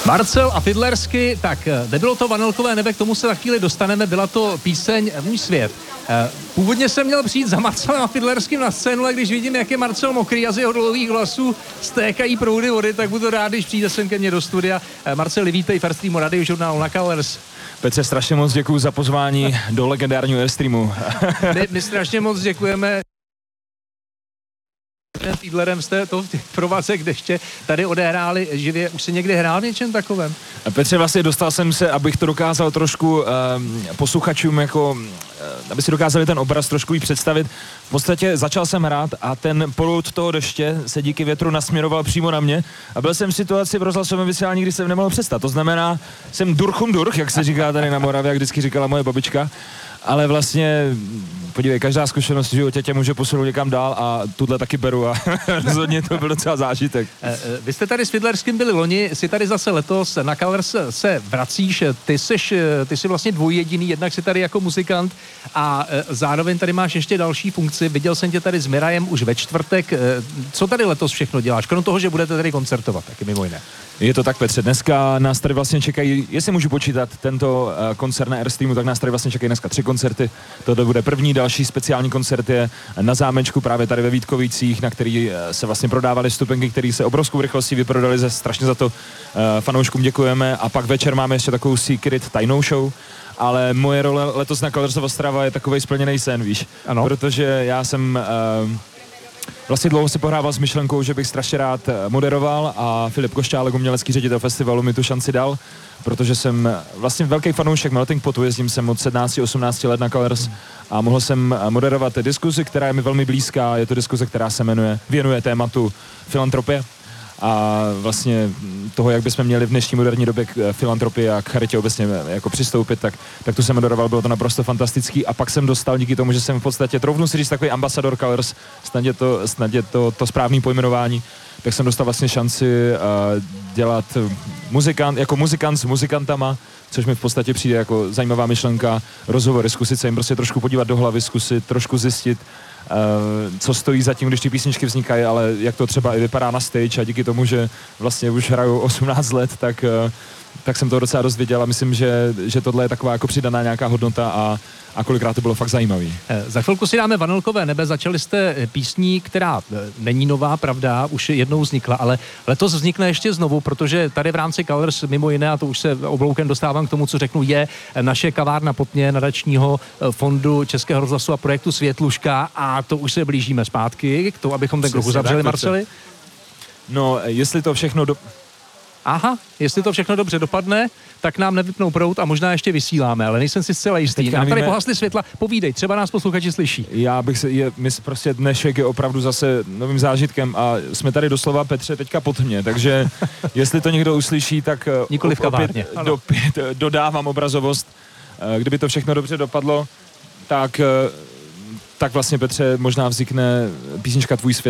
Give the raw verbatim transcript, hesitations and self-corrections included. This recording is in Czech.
Marcel a Fidlersky, tak nebylo to Vanilkové nebe, k tomu se za chvíli dostaneme, byla to píseň Můj svět. Původně jsem měl přijít za Marcelem a Fidlerským na scénu, ale když vidím, jak je Marcel mokrý a z jeho dlouhých vlasů stékají proudy vody, tak budu rád, když přijde sem ke mně do studia. Marcel, vítej v Airstreamu radiožurnálu na Colors. Petře, strašně moc děkuju za pozvání do legendárního Airstreamu. my, my strašně moc děkujeme. Fiedlerem jste to pro vás, kde ještě tady odehráli živě. Už se někdy hrál v něčem takovém? Petře, vlastně dostal jsem se, abych to dokázal trošku uh, posluchačům, jako, uh, aby si dokázali ten obraz trošku jí představit. V podstatě začal jsem hrát a ten proud toho deště se díky větru nasměroval přímo na mě a byl jsem v situaci v rozhlasovém vysílání, kdy jsem nemohl přestat. To znamená, jsem durchum durch, jak se říká tady na Moravě, jak vždycky říkala moje babička. Ale vlastně, podívej, každá zkušenost v životě tě může posunout někam dál a tuhle taky beru a rozhodně to byl docela zážitek. Vy jste tady s Fidlerským byli loni, jsi tady zase letos, na Colors se vracíš, ty jsi, ty jsi vlastně dvojjediný, jednak jsi tady jako muzikant a zároveň tady máš ještě další funkci, viděl jsem tě tady s Mirajem už ve čtvrtek, co tady letos všechno děláš, krom toho, že budete tady koncertovat, taky mimo jiné. Je to tak, Petře, dneska nás tady vlastně čekají, jestli můžu počítat tento uh, koncert na Airstreamu, tak nás tady vlastně čekají dneska tři koncerty. Tohle bude první, další speciální koncert je na zámečku právě tady ve Vítkovicích, na který uh, se vlastně prodávaly vstupenky, které se obrovskou rychlostí vyprodaly, ze, strašně za to uh, fanouškům děkujeme. A pak večer máme ještě takovou secret tajnou show. Ale moje role letos na Colors of Ostrava je takovej splněný sen, víš. Ano. Protože já jsem... Uh, Vlastně dlouho si pohrával s myšlenkou, že bych strašně rád moderoval a Filip Košťálek, umělecký ředitel festivalu, mi tu šanci dal, protože jsem vlastně velký fanoušek Melting Potu, jezdím sem od sedmnáct osmnáct let na Colors a mohl jsem moderovat diskuzi, která je mi velmi blízká, je to diskuze, která se jmenuje, věnuje tématu filantropie a vlastně toho, jak bychom měli v dnešní moderní době k filantropii a k charitě obecně jako přistoupit, tak, tak tu jsem moderoval, bylo to naprosto fantastický a pak jsem dostal díky tomu, že jsem v podstatě, troufnu si říct, takový ambasador Colors, snad je to, snad je to, to správný pojmenování, tak jsem dostal vlastně šanci uh, dělat muzikant, jako muzikant s muzikantama, což mi v podstatě přijde jako zajímavá myšlenka, rozhovory, zkusit se jim prostě trošku podívat do hlavy, zkusit trošku zjistit, Uh, co stojí za tím, když ty písničky vznikají, ale jak to třeba i vypadá na stage a díky tomu, že vlastně už hraju osmnáct let, tak, uh, tak jsem to docela dozvěděl a myslím, že, že tohle je taková jako přidaná nějaká hodnota a, a kolikrát to bylo fakt zajímavý. Za chvilku si dáme Vanilkové nebe, začali jste písní, která není nová, pravda, už jednou vznikla, ale letos vznikne ještě znovu, protože tady v rámci Colors mimo jiné, a to už se obloukem dostávám k tomu, co řeknu, je naše kavárna Potně nadačního fondu Českého rozhlasu a projektu Světluška a to už se blížíme zpátky k tomu, abychom ten kruh uzavřeli, Marceli. No, jestli to všechno do... Aha, jestli to všechno dobře dopadne, tak nám nevypnou proud a možná ještě vysíláme, ale nejsem si zcela jistý. Nám tady pohasly světla, povídej, třeba nás posluchači slyší. Já bych se, je, my prostě dnešek je opravdu zase novým zážitkem a jsme tady doslova, Petře, teďka pod mě, takže jestli to někdo uslyší, tak nikoli v kavárně. Opět, opět dodávám obrazovost. Kdyby to všechno dobře dopadlo, tak, tak vlastně, Petře, možná vznikne písnička Tvůj svět.